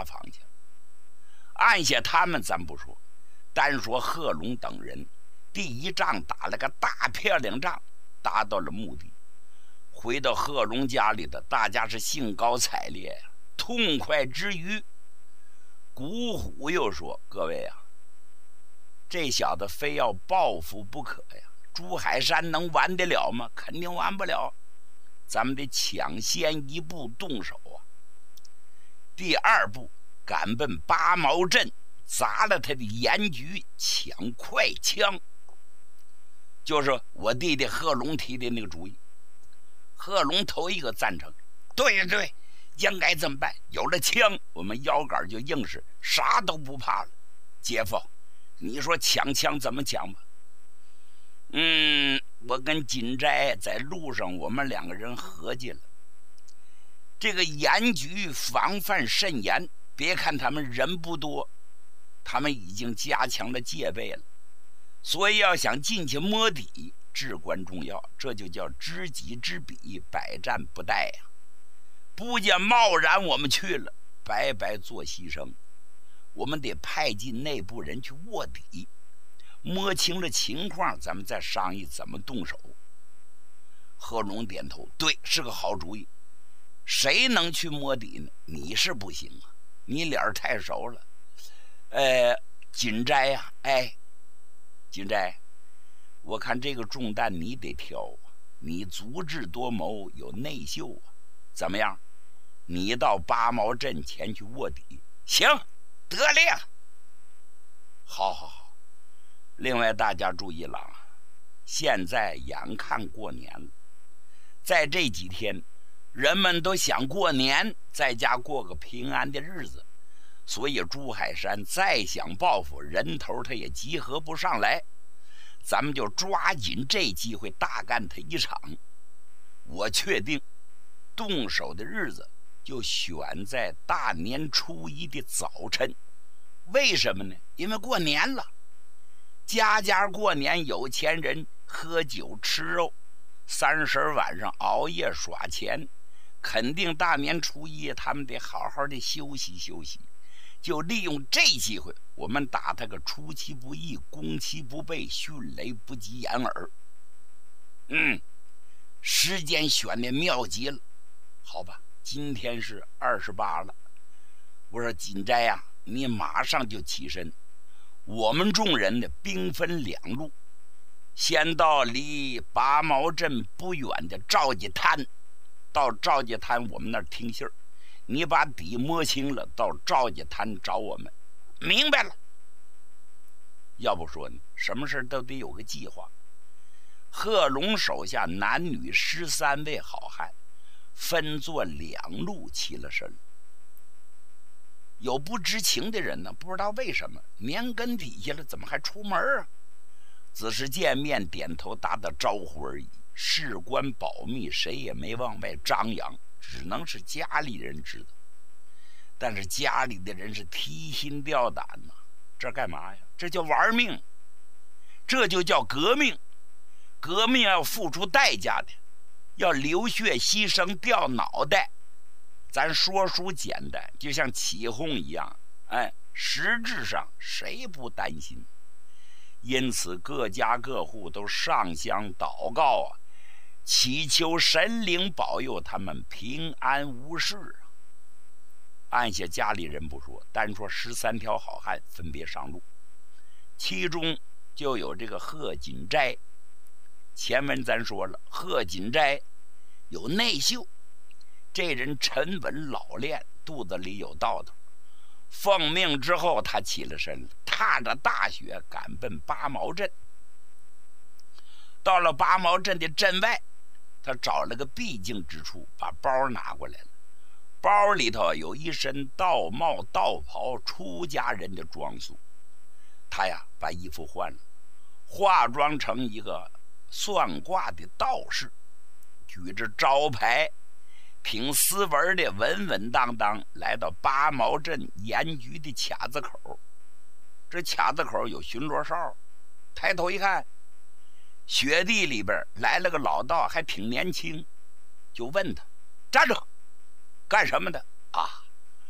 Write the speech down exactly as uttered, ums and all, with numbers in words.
查访去了。按下他们咱不说，单说贺龙等人，第一仗打了个大漂亮仗，达到了目的。回到贺龙家里的大家是兴高采烈呀，痛快之余，古虎又说：“各位啊，这小子非要报复不可呀！朱海山能完得了吗？肯定完不了。咱们得抢先一步动手啊！第二步，赶奔八毛镇，砸了他的盐局，抢快枪。就是我弟弟贺龙提的那个主意。贺龙头一个赞成，对呀对，应该这么办。有了枪，我们腰杆就硬实，啥都不怕了。姐夫，你说抢枪怎么抢吧？嗯，我跟锦斋在路上，我们两个人合计了，这个盐局防范甚严，别看他们人不多，他们已经加强了戒备了，所以要想进去摸底至关重要，这就叫知己知彼，百战不殆呀、啊！不见贸然我们去了，白白做牺牲。我们得派进内部人去卧底，摸清了情况，咱们再商议怎么动手。贺龙点头，对，是个好主意。谁能去摸底呢？你是不行啊，你脸儿太熟了。呃，锦斋呀、啊，哎，锦斋，我看这个重担你得挑啊，你足智多谋，有内秀啊，怎么样？你到八毛镇前去卧底，行，得令。好好好。另外大家注意了啊，现在眼看过年了，在这几天人们都想过年，在家过个平安的日子，所以朱海山再想报复，人头他也集合不上来。咱们就抓紧这机会大干他一场。我确定动手的日子就选在大年初一的早晨。为什么呢？因为过年了，家家过年，有钱人喝酒吃肉，三十晚上熬夜耍钱，肯定大年初一他们得好好的休息休息。就利用这机会，我们打他个出其不意，攻其不备，迅雷不及掩耳。嗯，时间选的妙极了。好吧，今天是二十八了。我说锦斋呀、啊，你马上就起身。我们众人呢，兵分两路，先到离八毛镇不远的赵家滩，到赵家滩我们那儿听信儿。你把底摸清了，到赵家滩找我们。明白了。要不说呢，什么事都得有个计划。贺龙手下男女十三位好汉，分作两路起了身。有不知情的人呢，不知道为什么年根底下了，怎么还出门啊？只是见面点头打打招呼而已，事关保密，谁也没往外张扬，只能是家里人知道。但是家里的人是提心吊胆呐、啊，这干嘛呀？这叫玩命，这就叫革命。革命要付出代价的，要流血牺牲掉脑袋。咱说书简单，就像起哄一样，哎，实质上谁不担心？因此各家各户都上香祷告啊，祈求神灵保佑他们平安无事啊。按下家里人不说，单说十三条好汉分别上路，其中就有这个贺锦斋。前文咱说了，贺锦斋有内秀，这人沉稳老练，肚子里有道道。奉命之后，他起了身，踏着大雪赶奔八毛镇。到了八毛镇的镇外，他找了个僻静之处，把包拿过来了。包里头有一身道帽道袍，出家人的装束。他呀，把衣服换了，化妆成一个算卦的道士，举着招牌，挺斯文的，稳稳当当来到八毛镇盐局的卡子口。这卡子口有巡逻哨，抬头一看，雪地里边来了个老道，还挺年轻，就问他：站住，干什么的？